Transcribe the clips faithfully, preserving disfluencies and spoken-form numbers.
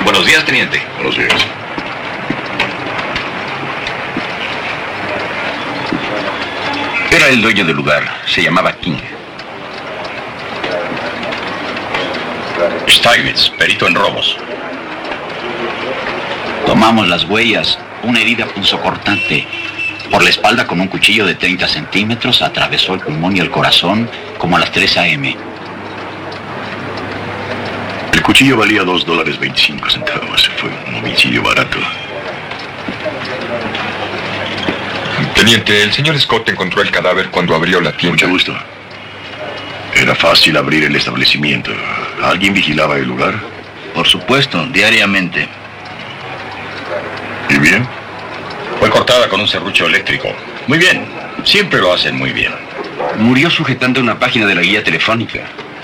Buenos días, teniente. Buenos días. Era el dueño del lugar. Se llamaba King. Steinitz, perito en robos. Tomamos las huellas. Una herida punzocortante. Por la espalda con un cuchillo de treinta centímetros atravesó el pulmón y el corazón como a las tres a eme El cuchillo valía dos dólares veinticinco centavos. Fue un homicidio barato. Teniente, el señor Scott encontró el cadáver cuando abrió la tienda. Mucho gusto. Era fácil abrir el establecimiento. ¿Alguien vigilaba el lugar? Por supuesto, diariamente. ¿Y bien? Fue cortada con un serrucho eléctrico. Muy bien. Siempre lo hacen muy bien. Murió sujetando una página de la guía telefónica.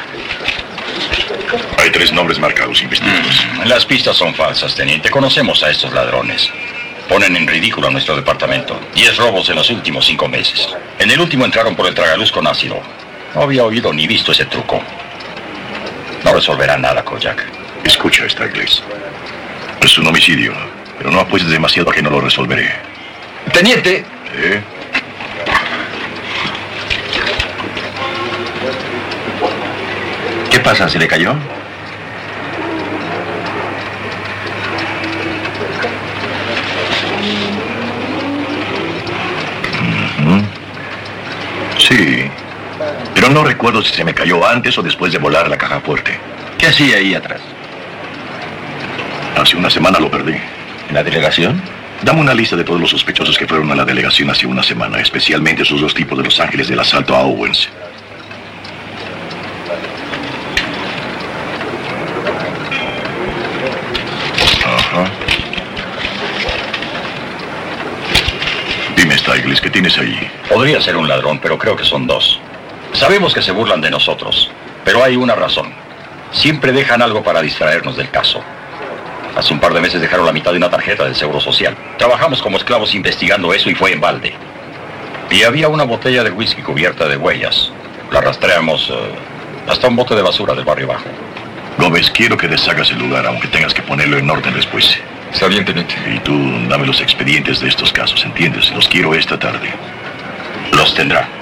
Hay tres nombres marcados, investigados. Mm, las pistas son falsas, teniente. Conocemos a estos ladrones. Ponen en ridículo a nuestro departamento. Diez robos en los últimos cinco meses. En el último entraron por el tragaluz con ácido. No había oído ni visto ese truco. No resolverá nada, Kojak. Escucha, Staglis. Es un homicidio, pero no apuestes demasiado a que no lo resolveré. Teniente. ¿Eh? ¿Qué pasa? ¿Se le cayó? Uh-huh. Sí, pero no recuerdo si se me cayó antes o después de volar la caja fuerte. ¿Qué hacía ahí atrás? Hace una semana lo perdí. ¿En la delegación? Dame una lista de todos los sospechosos que fueron a la delegación hace una semana, especialmente esos dos tipos de Los Ángeles del asalto a Owens. Ajá. Dime, Staglis, ¿qué tienes ahí? Podría ser un ladrón, pero creo que son dos. Sabemos que se burlan de nosotros, pero hay una razón. Siempre dejan algo para distraernos del caso. Hace un par de meses dejaron la mitad de una tarjeta del Seguro Social. Trabajamos como esclavos investigando eso y fue en balde. Y había una botella de whisky cubierta de huellas. La rastreamos uh, hasta un bote de basura del barrio bajo. Gómez, quiero que deshagas el lugar, aunque tengas que ponerlo en orden después. Está bien, teniente. Y tú, dame los expedientes de estos casos, ¿entiendes? Los quiero esta tarde. Los tendrá.